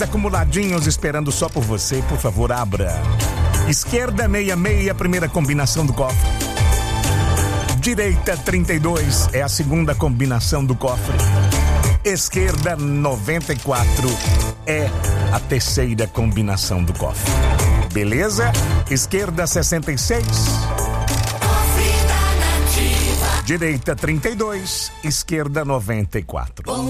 acumuladinhos esperando só por você. Por favor, abra. Esquerda 66, primeira combinação do cofre. Direita 32 é a segunda combinação do cofre. Esquerda 94 é a terceira combinação do cofre. Beleza? Esquerda 66. Direita 32, esquerda 94.